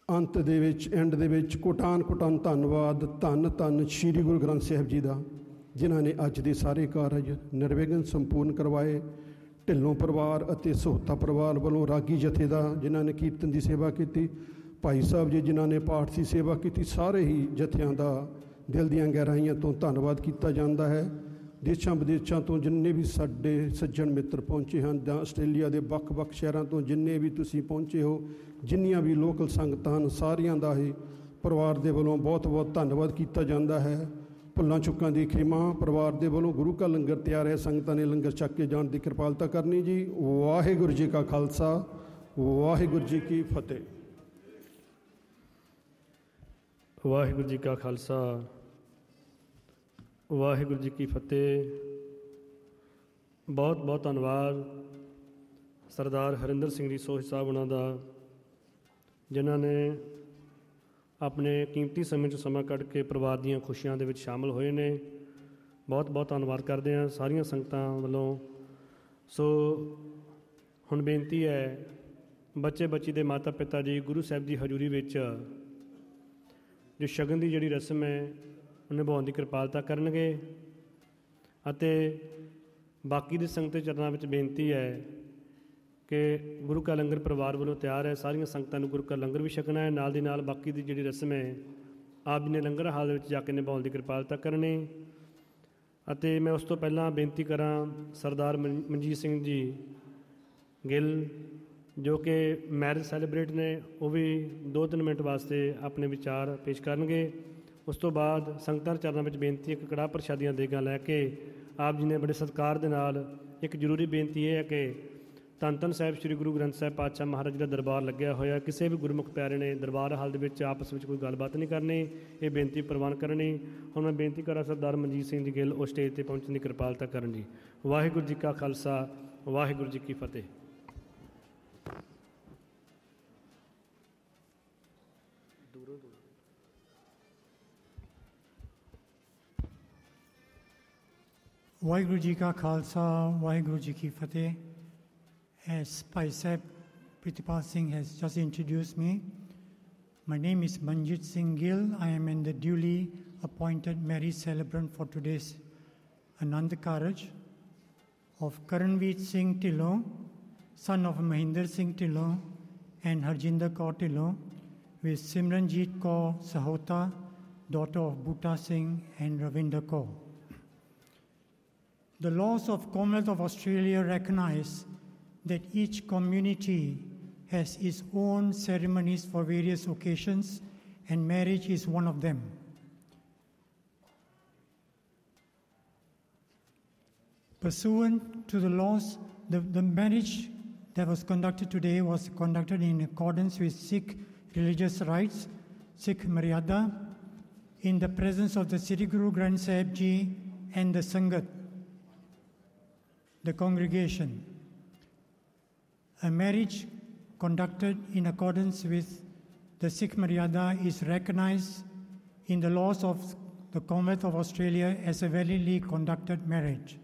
ਅੰਤ ਦੇ ਵਿੱਚ ਐਂਡ ਦੇ ਵਿੱਚ ਕੋਟਾਨ ਕੋਟਾਨ ਧੰਨਵਾਦ ਧੰਨ ਧੰਨ ਸ਼੍ਰੀ ਗੁਰੂ ਗ੍ਰੰਥ ਸਾਹਿਬ ਜੀ ਦਾ, ਜਿਨ੍ਹਾਂ ਨੇ ਅੱਜ ਦੇ ਸਾਰੇ ਕਾਰਜ ਨਿਰਵਿਘਨ ਸੰਪੂਰਨ ਕਰਵਾਏ। ਢਿੱਲੋਂ ਪਰਿਵਾਰ ਅਤੇ ਸਹੋਤਾ ਪਰਿਵਾਰ ਵੱਲੋਂ ਰਾਗੀ ਜਥੇ ਦਾ, ਜਿਨ੍ਹਾਂ ਨੇ ਕੀਰਤਨ ਦੀ ਸੇਵਾ ਕੀਤੀ, ਭਾਈ ਸਾਹਿਬ ਜੀ ਜਿਨ੍ਹਾਂ ਨੇ ਪਾਠ ਦੀ ਸੇਵਾ ਕੀਤੀ, ਸਾਰੇ ਹੀ ਜਥਿਆਂ ਦਾ ਦਿਲ ਦੀਆਂ ਗਹਿਰਾਈਆਂ ਤੋਂ ਧੰਨਵਾਦ ਕੀਤਾ ਜਾਂਦਾ ਹੈ। ਦੇਸ਼ਾਂ ਵਿਦੇਸ਼ਾਂ ਤੋਂ ਜਿੰਨੇ ਵੀ ਸਾਡੇ ਸੱਜਣ ਮਿੱਤਰ ਪਹੁੰਚੇ ਹਨ, ਜਾਂ ਆਸਟ੍ਰੇਲੀਆ ਦੇ ਵੱਖ-ਵੱਖ ਸ਼ਹਿਰਾਂ ਤੋਂ ਜਿੰਨੇ ਵੀ ਤੁਸੀਂ ਪਹੁੰਚੇ ਹੋ, ਜਿੰਨੀਆਂ ਵੀ ਲੋਕਲ ਸੰਗਤਾਂ ਹਨ, ਸਾਰਿਆਂ ਦਾ ਹੀ ਪਰਿਵਾਰ ਦੇ ਵੱਲੋਂ ਬਹੁਤ-ਬਹੁਤ ਧੰਨਵਾਦ ਕੀਤਾ ਜਾਂਦਾ ਹੈ। ਭੁੱਲਾਂ ਚੁੱਕਾਂ ਦੀ ਖਿਮਾ ਪਰਿਵਾਰ ਦੇ ਵੱਲੋਂ। ਗੁਰੂ ਕਾ ਲੰਗਰ ਤਿਆਰ ਹੈ, ਸੰਗਤਾਂ ਨੇ ਲੰਗਰ ਛਕ ਕੇ ਜਾਣ ਦੀ ਕਿਰਪਾਲਤਾ ਕਰਨੀ ਜੀ। ਵਾਹਿਗੁਰੂ ਜੀ ਕਾ ਖਾਲਸਾ, ਵਾਹਿਗੁਰੂ ਜੀ ਕੀ ਫਤਿਹ। ਵਾਹਿਗੁਰੂ ਜੀ ਕਾ ਖਾਲਸਾ, ਵਾਹਿਗੁਰੂ ਜੀ ਕੀ ਫਤਿਹ। ਬਹੁਤ ਬਹੁਤ ਧੰਨਵਾਦ ਸਰਦਾਰ ਹਰਿੰਦਰ ਸਿੰਘ ਜੀ ਸੋਹੀ ਸਾਹਿਬ ਉਹਨਾਂ ਦਾ, ਜਿਨ੍ਹਾਂ ਨੇ ਆਪਣੇ ਕੀਮਤੀ ਸਮੇਂ 'ਚ ਸਮਾਂ ਕੱਢ ਕੇ ਪਰਿਵਾਰ ਦੀਆਂ ਖੁਸ਼ੀਆਂ ਦੇ ਵਿੱਚ ਸ਼ਾਮਲ ਹੋਏ ਨੇ। ਬਹੁਤ ਬਹੁਤ ਧੰਨਵਾਦ ਕਰਦੇ ਹਾਂ ਸਾਰੀਆਂ ਸੰਗਤਾਂ ਵੱਲੋਂ। ਸੋ ਹੁਣ ਬੇਨਤੀ ਹੈ, ਬੱਚੇ ਬੱਚੀ ਦੇ ਮਾਤਾ ਪਿਤਾ ਜੀ ਗੁਰੂ ਸਾਹਿਬ ਦੀ ਹਜ਼ੂਰੀ ਵਿੱਚ ਜੋ ਸ਼ਗਨ ਦੀ ਜਿਹੜੀ ਰਸਮ ਹੈ ਉਹ ਨਿਭਾਉਣ ਦੀ ਕਿਰਪਾਲਤਾ ਕਰਨਗੇ, ਅਤੇ ਬਾਕੀ ਦੀ ਸੰਗਤ ਦੇ ਚਰਨਾਂ ਵਿੱਚ ਬੇਨਤੀ ਹੈ ਕਿ ਗੁਰੂ ਕਾ ਲੰਗਰ ਪਰਿਵਾਰ ਵੱਲੋਂ ਤਿਆਰ ਹੈ, ਸਾਰੀਆਂ ਸੰਗਤਾਂ ਨੂੰ ਗੁਰੂ ਕਾ ਲੰਗਰ ਵੀ ਛਕਣਾ ਹੈ, ਨਾਲ ਦੀ ਨਾਲ ਬਾਕੀ ਦੀ ਜਿਹੜੀ ਰਸਮ ਹੈ ਆਪ ਜੀ ਨੇ ਲੰਗਰ ਹਾਲ ਵਿੱਚ ਜਾ ਕੇ ਨਿਭਾਉਣ ਦੀ ਕਿਰਪਾਲਤਾ ਕਰਨੀ। ਅਤੇ ਮੈਂ ਉਸ ਤੋਂ ਪਹਿਲਾਂ ਬੇਨਤੀ ਕਰਾਂ ਸਰਦਾਰ ਮਨਜੀਤ ਸਿੰਘ ਜੀ ਗਿੱਲ, ਜੋ ਕਿ ਮੈਰਿਜ ਸੈਲੀਬ੍ਰੇਟ ਨੇ, ਉਹ ਵੀ 2-3 ਮਿੰਟ ਵਾਸਤੇ ਆਪਣੇ ਵਿਚਾਰ ਪੇਸ਼ ਕਰਨਗੇ। ਉਸ ਤੋਂ ਬਾਅਦ ਸੰਗਤਾਂ ਚਰਨਾਂ ਵਿੱਚ ਬੇਨਤੀ ਹੈ ਕਿ ਕੜਾਹ ਪ੍ਰਸ਼ਾਦੀਆਂ ਦੇਗਾਂ ਲੈ ਕੇ ਆਪ ਜੀ ਨੇ ਬੜੇ ਸਤਿਕਾਰ ਦੇ ਨਾਲ, ਇੱਕ ਜ਼ਰੂਰੀ ਬੇਨਤੀ ਇਹ ਹੈ ਕਿ ਧੰਨ ਧੰਨ ਸਾਹਿਬ ਸ੍ਰੀ ਗੁਰੂ ਗ੍ਰੰਥ ਸਾਹਿਬ ਪਾਤਸ਼ਾਹ ਮਹਾਰਾਜ ਜੀ ਦਾ ਦਰਬਾਰ ਲੱਗਿਆ ਹੋਇਆ, ਕਿਸੇ ਵੀ ਗੁਰਮੁਖ ਪਿਆਰੇ ਨੇ ਦਰਬਾਰ ਹਾਲ ਦੇ ਵਿੱਚ ਆਪਸ ਵਿੱਚ ਕੋਈ ਗੱਲਬਾਤ ਨਹੀਂ ਕਰਨੀ, ਇਹ ਬੇਨਤੀ ਪ੍ਰਵਾਨ ਕਰਨੀ। ਹੁਣ ਮੈਂ ਬੇਨਤੀ ਕਰਾਂ ਸਰਦਾਰ ਮਨਜੀਤ ਸਿੰਘ ਜੀ ਗਿੱਲ ਉਹ ਸਟੇਜ 'ਤੇ ਪਹੁੰਚਣ ਦੀ ਕਿਰਪਾਲਤਾ ਕਰਨ ਜੀ। ਵਾਹਿਗੁਰੂ ਜੀ ਕਾ ਖਾਲਸਾ, ਵਾਹਿਗੁਰੂ ਜੀ ਕੀ ਫਤਿਹ। ਵਾਹਿਗੁਰੂ ਜੀ ਕਾ ਖਾਲਸਾ, ਵਾਹਿਗੁਰੂ ਜੀ ਕੀ ਫਤਿਹ। As Bhai Sahib Pritipal Singh has just introduced me, my name is Manjit Singh Gill. I am in the duly appointed marriage celebrant for today's Anand Karaj of Karanveer Singh Tillon, son of Mahinder Singh Tillon and Harjinder Kaur Tillon, with Simranjeet Kaur Sahota, daughter of Bhuta Singh and Ravinder Kaur. The laws of Commonwealth of Australia recognize that each community has its own ceremonies for various occasions, and marriage is one of them. Pursuant to the laws, the marriage that was conducted today was conducted in accordance with Sikh religious rites, Sikh Maryada, in the presence of the Sri Guru Granth Sahib Ji and the Sangat, the congregation. A marriage conducted in accordance with the Sikh Maryada is recognized in the laws of the Commonwealth of Australia as a validly conducted marriage.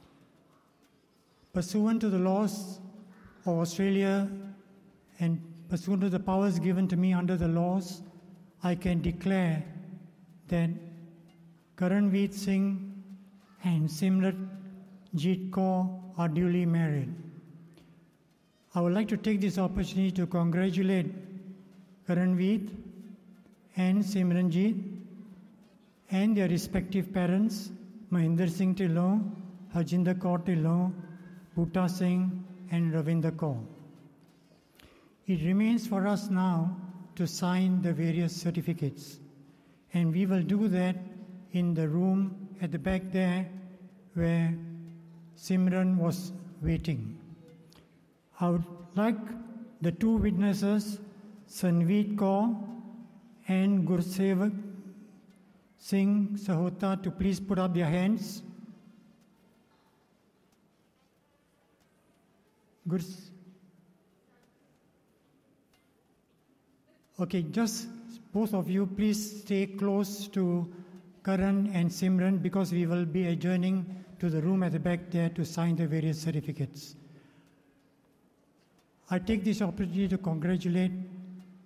Pursuant to the laws of Australia and pursuant to the powers given to me under the laws, I can declare that Karanveer Singh and Simranjeet Kaur are duly married. I would like to take this opportunity to congratulate Karanveer and Simranjeet and their respective parents, Mahinder Singh Tillon, Harjinder Kaur Tillon, Bhuta Singh and Ravinder Kaur. It remains for us now to sign the various certificates, and we will do that in the room at the back there where Simran was waiting. I would like the two witnesses, Sanveet Kaur and Gursevak Singh Sahota, to please put up their hands. Okay, just both of you please stay close to Karan and Simran, because we will be adjourning to the room at the back there to sign the various certificates. I take this opportunity to congratulate